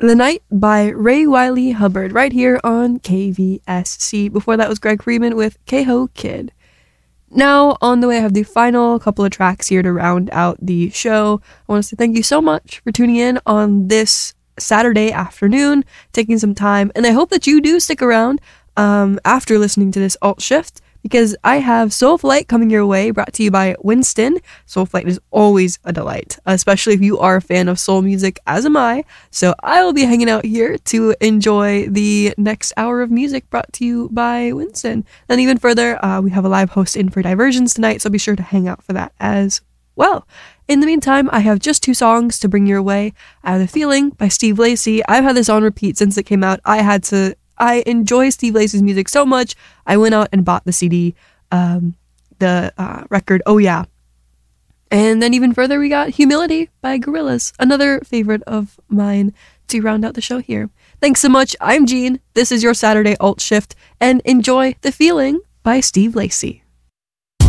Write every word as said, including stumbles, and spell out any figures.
The Night by Ray Wiley Hubbard, right here on K V S C. Before that was Greg Freeman with Kehoe Kid. Now, on the way, I have the final couple of tracks here to round out the show. I want to say thank you so much for tuning in on this Saturday afternoon, taking some time, and I hope that you do stick around um, after listening to this alt shift, because I have Soul Flight coming your way, brought to you by Winston. Soul Flight is always a delight, especially if you are a fan of soul music, as am I. So I will be hanging out here to enjoy the next hour of music brought to you by Winston. And even further, uh, we have a live host in for Diversions tonight, so be sure to hang out for that as well. In the meantime, I have just two songs to bring your way. I have The Feeling by Steve Lacy. I've had this on repeat since it came out. I had to... I enjoy Steve Lacy's music so much, I went out and bought the C D, um, the uh, record, Oh Yeah. And then even further, we got Humility by Gorillaz, another favorite of mine to round out the show here. Thanks so much. I'm Jean. This is your Saturday Alt Shift, and enjoy The Feeling by Steve Lacy.